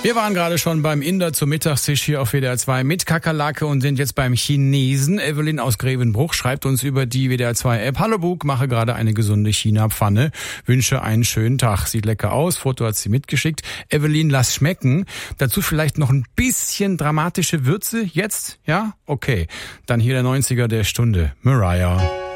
Wir waren gerade schon beim Inder zum Mittagstisch hier auf WDR 2 mit Kakerlake und sind jetzt beim Chinesen. Evelyn aus Grevenbruch schreibt uns über die WDR 2 App. Hallo Bug, mache gerade eine gesunde China-Pfanne. Wünsche einen schönen Tag. Sieht lecker aus. Foto hat sie mitgeschickt. Evelyn, lass schmecken. Dazu vielleicht noch ein bisschen dramatische Würze jetzt? Ja? Okay. Dann hier der 90er der Stunde. Mariah.